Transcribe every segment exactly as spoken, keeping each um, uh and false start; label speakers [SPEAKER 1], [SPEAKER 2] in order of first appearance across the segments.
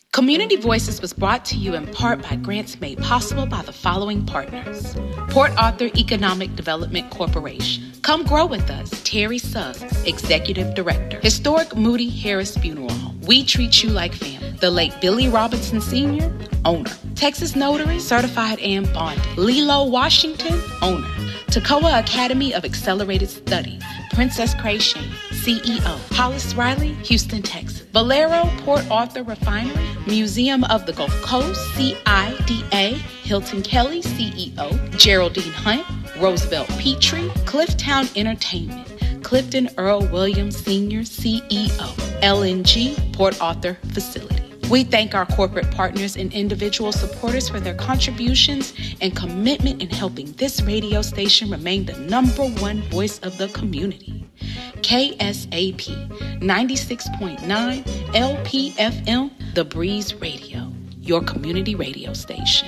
[SPEAKER 1] Community Voices was brought to you in part by grants made possible by the following partners. Port Arthur Economic Development Corporation. Come grow with us. Terry Suggs, Executive Director. Historic Moody Harris Funeral Home. We treat you like family. The late Billy Robinson Senior, owner. Texas Notary, certified and bonded. Lilo Washington, owner. Toccoa Academy of Accelerated Studies. Princess Creation, C E O. Hollis Riley, Houston, Texas. Valero Port Arthur Refinery, Museum of the Gulf Coast, C I D A. Hilton Kelly, C E O. Geraldine Hunt, Roosevelt Petrie. Clifftown Entertainment, Clifton Earl Williams Senior, C E O. L N G Port Arthur Facility. We thank our corporate partners and individual supporters for their contributions and commitment in helping this radio station remain the number one voice of the community. K S A P ninety-six point nine L P F M, The Breeze Radio, your community radio station.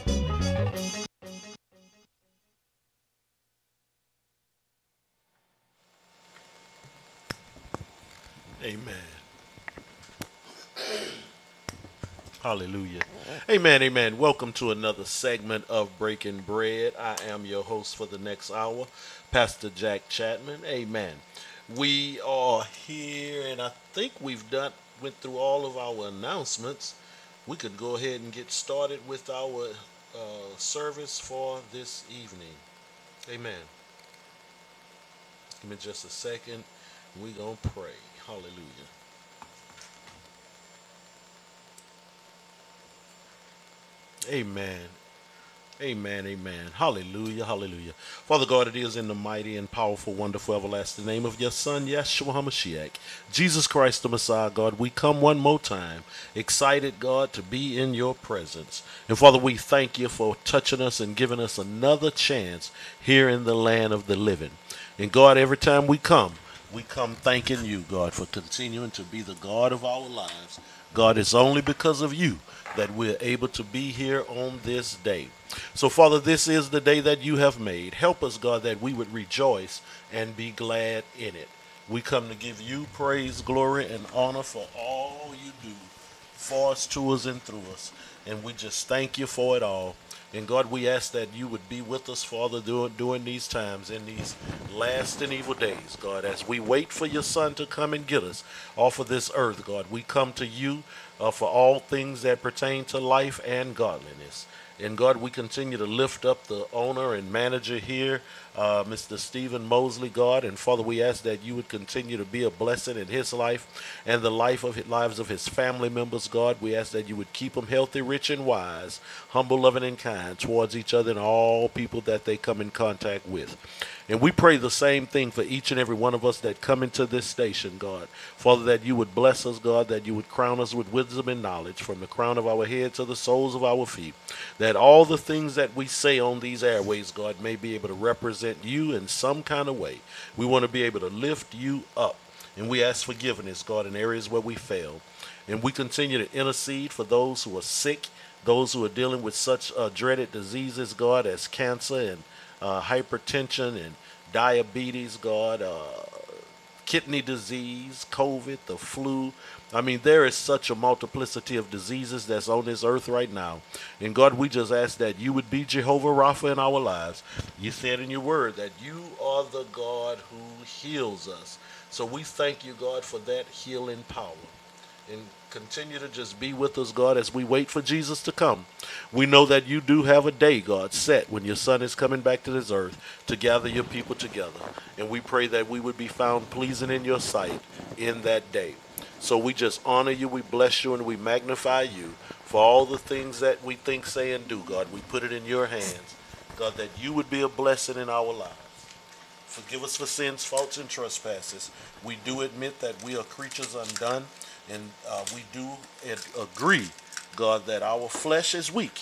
[SPEAKER 2] Amen. Hallelujah. Amen, amen. Welcome to another segment of Breaking Bread. I am your host for the next hour, Pastor Jack Chapman. Amen. We are here, and I think we've done went through all of our announcements. We could go ahead and get started with our uh, service for this evening. Amen. Give me just a second. We're going to pray. Hallelujah. Amen. Amen, amen. Hallelujah, hallelujah. Father God, it is in the mighty and powerful, wonderful, everlasting name of your Son, Yeshua HaMashiach, Jesus Christ the Messiah, God, we come one more time, excited, God, to be in your presence. And Father, we thank you for touching us and giving us another chance here in the land of the living. And God, every time we come, we come thanking you, God, for continuing to be the God of our lives. God, it's only because of you that we're able to be here on this day. So, Father, this is the day that you have made. Help us, God, that we would rejoice and be glad in it. We come to give you praise, glory, and honor for all you do for us, to us, and through us. And we just thank you for it all. And God, we ask that you would be with us, Father, during, during these times, in these last and evil days, God, as we wait for your Son to come and get us off of this earth, God. We come to you uh, for all things that pertain to life and godliness. And God, we continue to lift up the owner and manager here, uh, Mister Stephen Mosley, God. And Father, we ask that you would continue to be a blessing in his life and the life of his, lives of his family members, God. We ask that you would keep them healthy, rich, and wise, humble, loving, and kind towards each other and all people that they come in contact with. And we pray the same thing for each and every one of us that come into this station, God. Father, that you would bless us, God, that you would crown us with wisdom and knowledge from the crown of our head to the soles of our feet, that all the things that we say on these airways, God, may be able to represent you in some kind of way. We want to be able to lift you up. And we ask forgiveness, God, in areas where we fail. And we continue to intercede for those who are sick, those who are dealing with such uh, dreaded diseases, God, as cancer and uh, hypertension and diabetes, God, uh, kidney disease, COVID, the flu. I mean, there is such a multiplicity of diseases that's on this earth right now. And God, we just ask that you would be Jehovah Rapha in our lives. You said in your word that you are the God who heals us. So we thank you, God, for that healing power. And continue to just be with us, God, as we wait for Jesus to come. We know that you do have a day, God, set when your Son is coming back to this earth to gather your people together. And we pray that we would be found pleasing in your sight in that day. So we just honor you, we bless you, and we magnify you for all the things that we think, say, and do, God. We put it in your hands, God, that you would be a blessing in our lives. Forgive us for sins, faults, and trespasses. We do admit that we are creatures undone. And uh, we do agree, God, that our flesh is weak.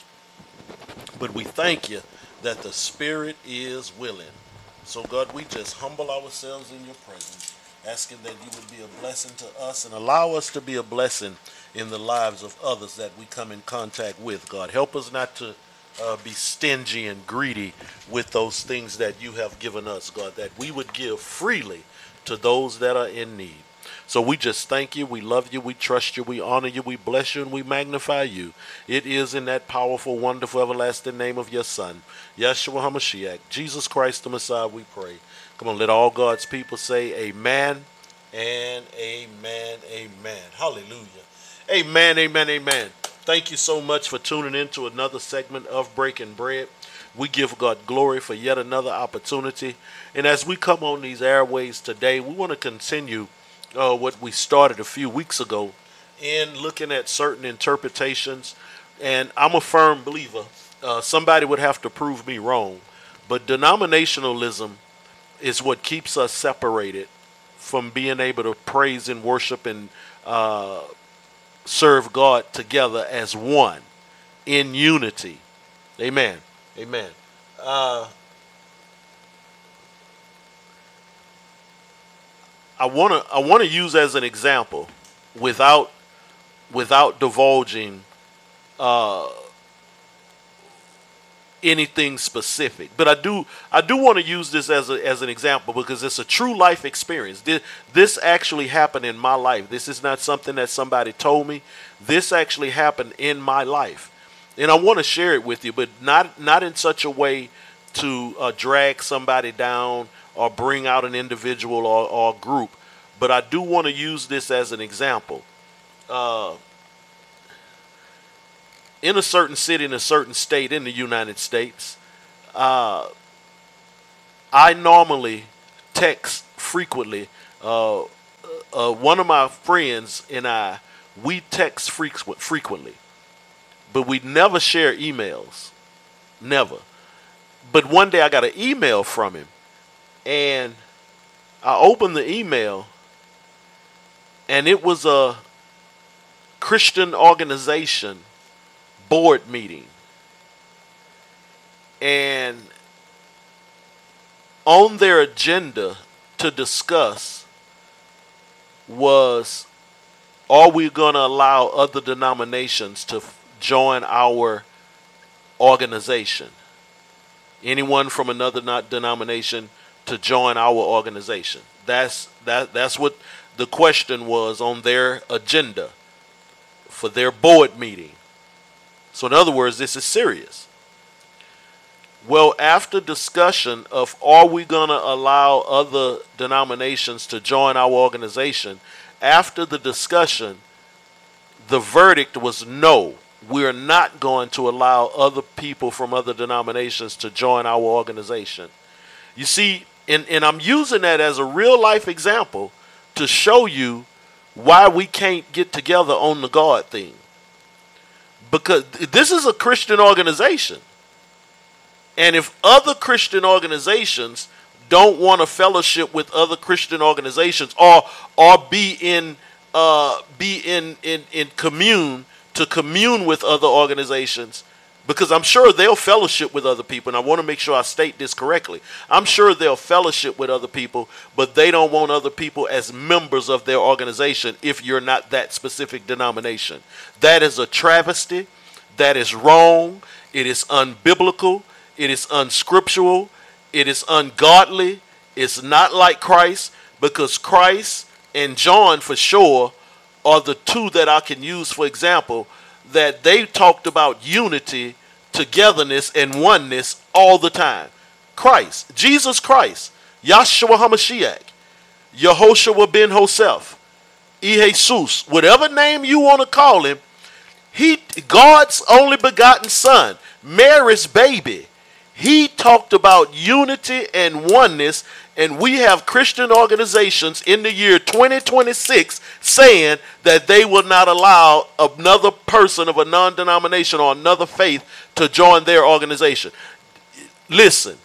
[SPEAKER 2] But we thank you that the Spirit is willing. So, God, we just humble ourselves in your presence, asking that you would be a blessing to us and allow us to be a blessing in the lives of others that we come in contact with, God. Help us not to uh, be stingy and greedy with those things that you have given us, God, that we would give freely to those that are in need. So we just thank you. We love you. We trust you. We honor you. We bless you and we magnify you. It is in that powerful, wonderful, everlasting name of your Son, Yeshua HaMashiach, Jesus Christ the Messiah, we pray. Come on, let all God's people say amen and amen, amen. Hallelujah. Amen, amen, amen. Thank you so much for tuning in to another segment of Breaking Bread. We give God glory for yet another opportunity. And as we come on these airways today, we want to continue uh, what we started a few weeks ago in looking at certain interpretations. And I'm a firm believer. Uh, somebody would have to prove me wrong. But denominationalism is what keeps us separated from being able to praise and worship and uh, serve God together as one in unity. Amen. Amen. Uh, I want to I want to use as an example, without without divulging uh, anything specific, but I do I do want to use this as a, as an example because it's a true life experience. This, this actually happened in my life. This is not something that somebody told me. This actually happened in my life, and I want to share it with you, but not not in such a way to uh, drag somebody down or bring out an individual or, or group. But I do want to use this as an example. Uh, in a certain city, in a certain state in the United States, uh, I normally text frequently. Uh, uh, one of my friends and I, we text frequent, frequently, but we never share emails. Never. But one day I got an email from him, and I opened the email, and it was a Christian organization board meeting. And on their agenda to discuss was, are we going to allow other denominations to join our organization? Anyone from another not denomination to join our organization. That's that that's what the question was on their agenda for their board meeting. So in other words, this is serious. Well, after discussion of are we going to allow other denominations to join our organization, after the discussion, the verdict was no. We're not going to allow other people from other denominations to join our organization. You see, and, and I'm using that as a real life example to show you why we can't get together on the God thing. Because this is a Christian organization. And if other Christian organizations don't want to fellowship with other Christian organizations or or be in uh, be in, in, in commune to commune with other organizations, because I'm sure they'll fellowship with other people, and I want to make sure I state this correctly. I'm sure they'll fellowship with other people, but they don't want other people as members of their organization if you're not that specific denomination. That is a travesty. That is wrong. It is unbiblical. It is unscriptural. It is ungodly. It's not like Christ, because Christ and John for sure are the two that I can use for example, that they talked about unity, togetherness, and oneness all the time. Christ, Jesus Christ, Yahshua HaMashiach, Yehoshua ben Hoseph, I Jesus, whatever name you want to call him, he, God's only begotten son, Mary's baby. He talked about unity and oneness, and we have Christian organizations in the year twenty twenty-six saying that they will not allow another person of a non-denomination or another faith to join their organization. Listen,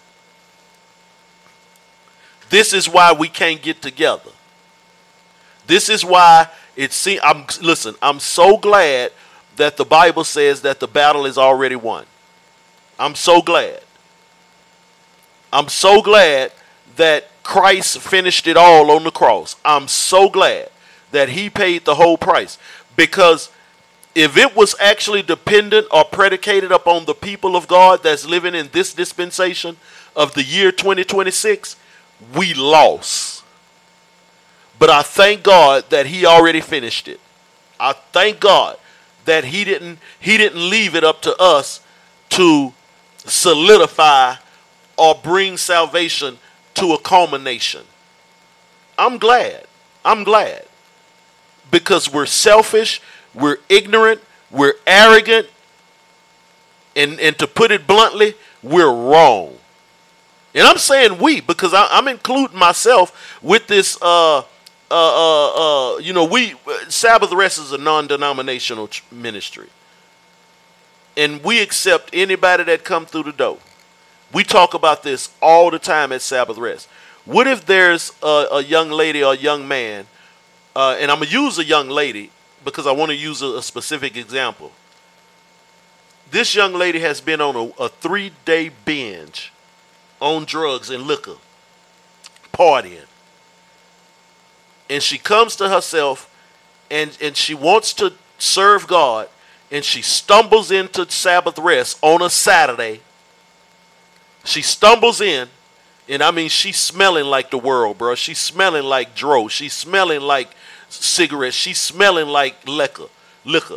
[SPEAKER 2] this is why we can't get together. This is why it seems, I'm, listen, I'm so glad that the Bible says that the battle is already won. I'm so glad. I'm so glad that Christ finished it all on the cross. I'm so glad that he paid the whole price, because if it was actually dependent or predicated upon the people of God that's living in this dispensation of the year twenty twenty-six, we lost. But I thank God that he already finished it. I thank God that he didn't he didn't leave it up to us to solidify or bring salvation to a culmination. I'm glad. I'm glad. Because we're selfish, we're ignorant, we're arrogant, and, and to put it bluntly, we're wrong. And I'm saying we because I, I'm including myself with this. Uh, uh, uh, uh, you know, we Sabbath Rest is a non-denominational ministry, and we accept anybody that come through the door. We talk about this all the time at Sabbath Rest. What if there's a, a young lady or a young man, uh, and I'm gonna use a young lady because I want to use a, a specific example. This young lady has been on a, a three-day binge on drugs and liquor, partying. And she comes to herself and, and she wants to serve God, and she stumbles into Sabbath Rest on a Saturday. She stumbles in, and I mean, she's smelling like the world, bro. She's smelling like dro. She's smelling like cigarettes. She's smelling like liquor. liquor.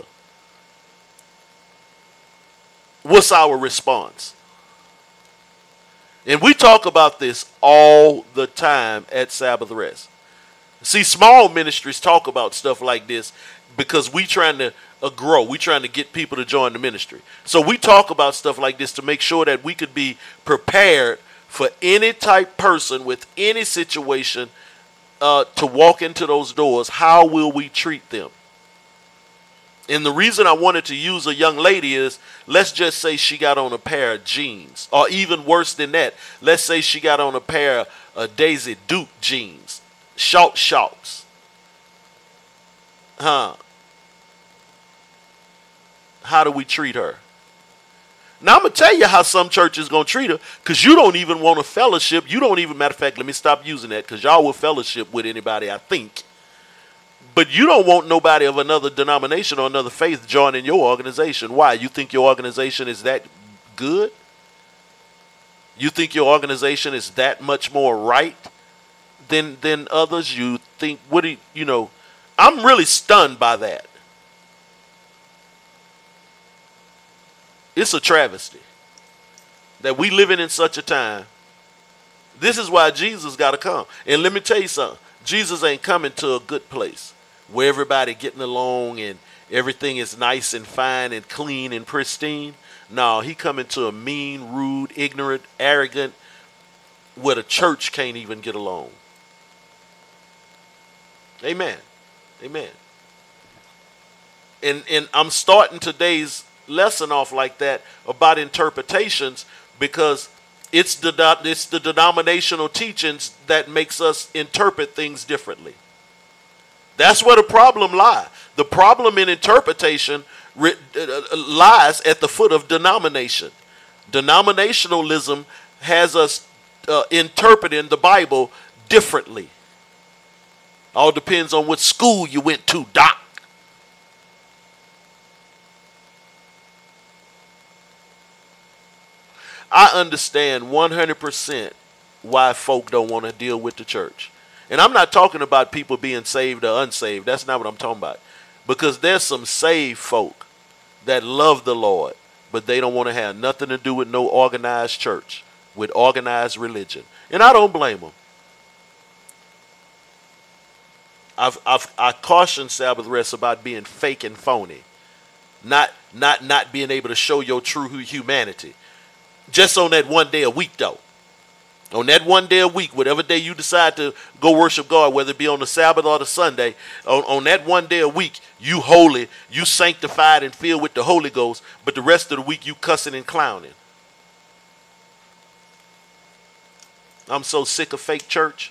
[SPEAKER 2] What's our response? And we talk about this all the time at Sabbath Rest. See, small ministries talk about stuff like this because we trying to uh, grow. We trying to get people to join the ministry. So we talk about stuff like this to make sure that we could be prepared for any type person with any situation uh, to walk into those doors. How will we treat them? And the reason I wanted to use a young lady is, let's just say she got on a pair of jeans. Or even worse than that, let's say she got on a pair of uh, Daisy Duke jeans. Short shorts. Huh. How do we treat her? Now I'm going to tell you how some churches going to treat her, because you don't even want a fellowship. You don't even, matter of fact, let me stop using that, because y'all will fellowship with anybody, I think. But you don't want nobody of another denomination or another faith joining your organization. Why? You think your organization is that good? You think your organization is that much more right than than others? You think, what do you, you know, I'm really stunned by that. It's a travesty that we living in such a time. This is why Jesus got to come. And let me tell you something. Jesus ain't coming to a good place where everybody getting along and everything is nice and fine and clean and pristine. No, he coming to a mean, rude, ignorant, arrogant, where the church can't even get along. Amen. Amen. And and I'm starting today's lesson off like that about interpretations, because it's the it's the denominational teachings that makes us interpret things differently. That's where the problem lies. The problem in interpretation lies at the foot of denomination. Denominationalism has us uh, interpreting the Bible differently. All depends on what school you went to, Doc. I understand one hundred percent why folk don't want to deal with the church. And I'm not talking about people being saved or unsaved. That's not what I'm talking about. Because there's some saved folk that love the Lord, but they don't want to have nothing to do with no organized church, with organized religion. And I don't blame them. I've, I've, I caution Sabbath Rest about being fake and phony. Not, not, not being able to show your true humanity. Just on that one day a week, though. On that one day a week, whatever day you decide to go worship God, whether it be on the Sabbath or the Sunday, on, on that one day a week, you holy, you sanctified and filled with the Holy Ghost, but the rest of the week you cussing and clowning. I'm so sick of fake church.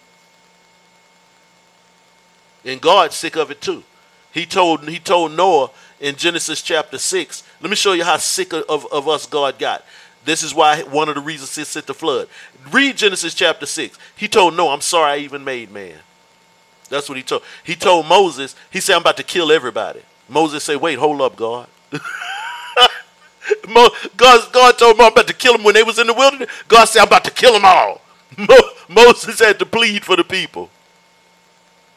[SPEAKER 2] And God's sick of it too. He told, he told Noah in Genesis chapter six, let me show you how sick of, of, of us God got. This is why one of the reasons he sent the flood. Read Genesis chapter six. He told Noah, I'm sorry I even made man. That's what he told. He told Moses, he said, I'm about to kill everybody. Moses said, wait, hold up, God. God, God told him, I'm about to kill them when they was in the wilderness. God said, I'm about to kill them all. Mo- Moses had to plead for the people.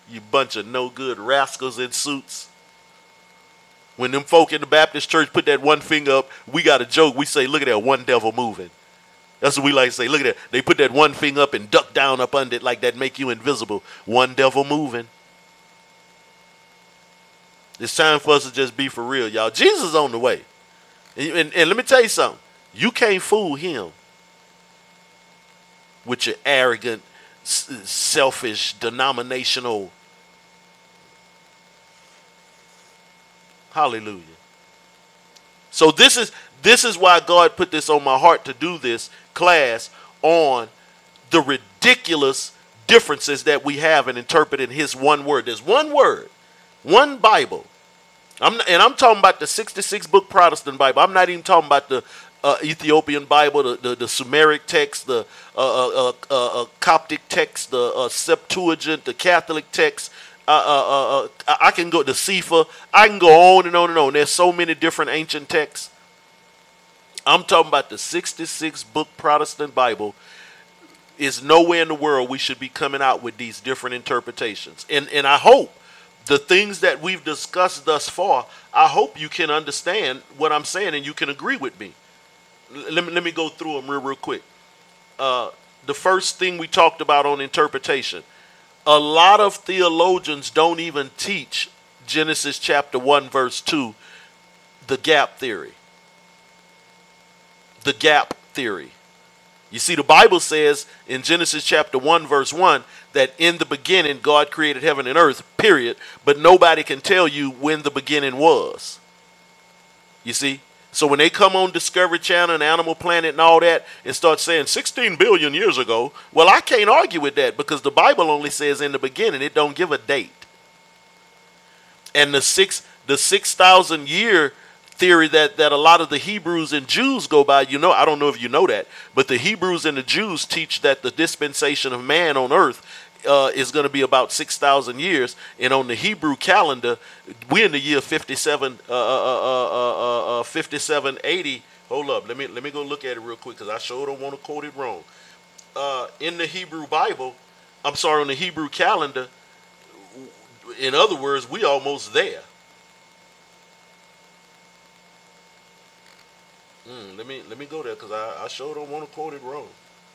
[SPEAKER 2] You bunch of no good rascals in suits. When them folk in the Baptist church put that one finger up, we got a joke. We say, look at that one devil moving. That's what we like to say. Look at that. They put that one finger up and duck down up under it like that, make you invisible. One devil moving. It's time for us to just be for real, y'all. Jesus is on the way. And, and, and let me tell you something. You can't fool him with your arrogant, selfish, denominational. Hallelujah. So this is this is why God put this on my heart to do this class on the ridiculous differences that we have in interpreting his one word. There's one word, one Bible. I'm not, and I'm talking about the sixty-six book Protestant Bible. I'm not even talking about the uh, Ethiopian Bible, the, the, the Sumeric text, the uh, uh, uh, uh, Coptic text, the uh, Septuagint, the Catholic text. Uh, uh, uh, uh, I can go to Cepher. I can go on and on and on. There's so many different ancient texts. I'm talking about the sixty-six book Protestant Bible. Is nowhere in the world we should be coming out with these different interpretations. And and I hope the things that we've discussed thus far, I hope you can understand what I'm saying and you can agree with me. Let me, let me go through them real, real quick. Uh, the first thing we talked about on interpretation. A lot of theologians don't even teach Genesis chapter one, verse two, the gap theory. The gap theory. You see, the Bible says in Genesis chapter one, verse one, that in the beginning God created heaven and earth, period. But nobody can tell you when the beginning was. You see? So when they come on Discovery Channel and Animal Planet and all that and start saying sixteen billion years ago, well, I can't argue with that because the Bible only says in the beginning. It don't give a date. And the six the six thousand year theory that, that a lot of the Hebrews and Jews go by, you know, I don't know if you know that, but the Hebrews and the Jews teach that the dispensation of man on earth uh, is going to be about six thousand years. And on the Hebrew calendar, we're in the year fifty-seven, uh, uh, uh, uh, uh, fifty-seven eighty. Hold up, let me let me go look at it real quick because I sure don't want to quote it wrong. Uh, in the Hebrew Bible, I'm sorry, on the Hebrew calendar, in other words, we almost there. Mm, let me let me go there because I, I sure don't want to quote it wrong.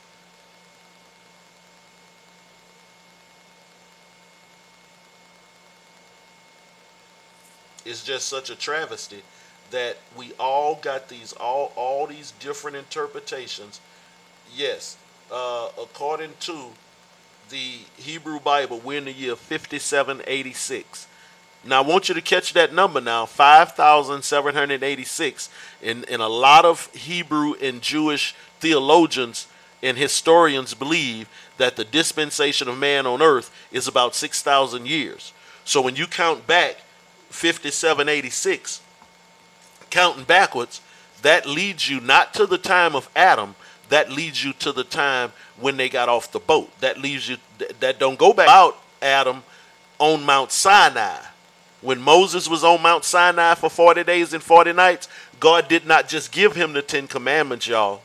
[SPEAKER 2] It's just such a travesty that we all got these all all these different interpretations. Yes, uh, according to the Hebrew Bible, we're in the year fifty-seven eighty-six. Now, I want you to catch that number now, five thousand seven hundred eighty-six. And, and a lot of Hebrew and Jewish theologians and historians believe that the dispensation of man on earth is about six thousand years. So when you count back fifty-seven eighty-six, counting backwards, that leads you not to the time of Adam, that leads you to the time when they got off the boat. That leaves you, that don't go back about Adam on Mount Sinai. When Moses was on Mount Sinai for forty days and forty nights, God did not just give him the Ten Commandments, y'all.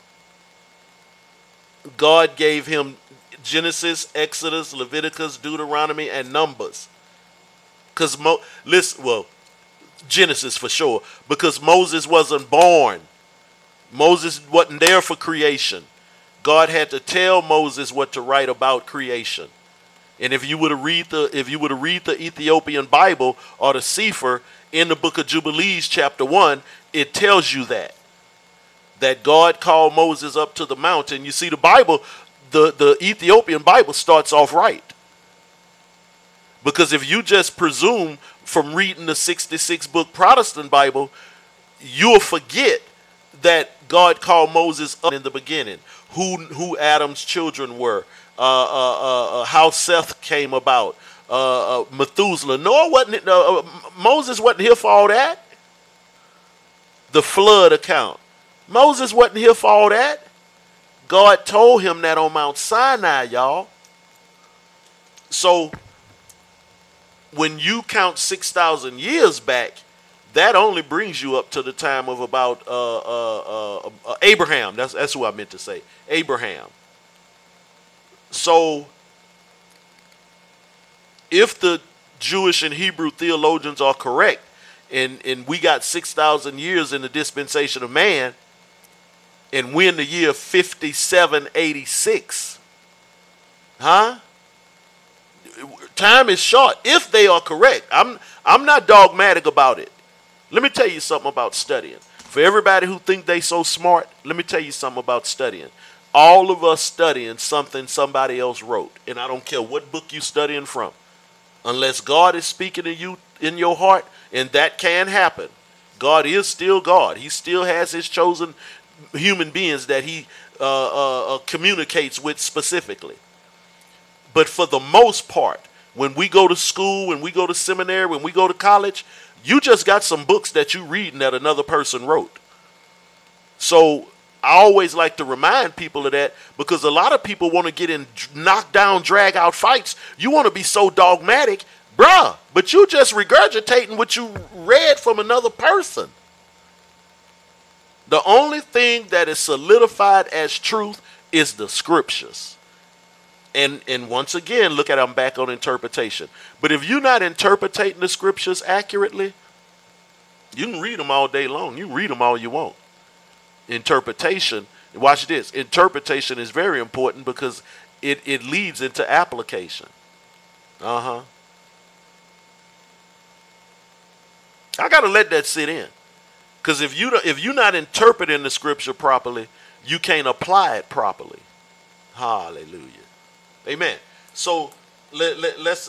[SPEAKER 2] God gave him Genesis, Exodus, Leviticus, Deuteronomy, and Numbers. Because, Mo- listen, well, Genesis for sure, because Moses wasn't born. Moses wasn't there for creation. God had to tell Moses what to write about creation. And if you were to read the if you were to read the Ethiopian Bible or the Cepher in the book of Jubilees chapter one, it tells you that. That God called Moses up to the mountain. You see, the Bible, the, the Ethiopian Bible starts off right. Because if you just presume from reading the sixty-six book Protestant Bible, you'll forget that God called Moses up in the beginning, who, who Adam's children were. Uh, uh, uh, uh, how Seth came about, uh, uh, Methuselah. Noah wasn't, uh, uh, Moses wasn't here for all that. The flood account. Moses wasn't here for all that. God told him that on Mount Sinai, y'all. So when you count six thousand years back, that only brings you up to the time of about uh, uh, uh, uh, Abraham. That's, that's who I meant to say, Abraham. So if the Jewish and Hebrew theologians are correct, and, and we got six thousand years in the dispensation of man, and we're in the year fifty-seven eighty-six, huh? Time is short if they are correct. I'm I'm not dogmatic about it. Let me tell you something about studying. For everybody who think they so smart, let me tell you something about studying. All of us studying something somebody else wrote, and I don't care what book you studying from, unless God is speaking to you in your heart, and that can happen. God is still God. He still has his chosen human beings that he uh, uh, uh, communicates with specifically. But for the most part, when we go to school, when we go to seminary, when we go to college, you just got some books that you reading that another person wrote. So I always like to remind people of that, because a lot of people want to get in knockdown, drag out fights. You want to be so dogmatic, bruh, but you just regurgitating what you read from another person. The only thing that is solidified as truth is the scriptures. And and once again, look at, I'm back on interpretation. But if you're not interpreting the scriptures accurately, you can read them all day long. You can read them all you want. Interpretation, watch this, interpretation is very important because it, it leads into application. Uh-huh. I got to let that sit in. Because if, you, if you're not interpreting the scripture properly, you can't apply it properly. Hallelujah. Amen. So let, let, let's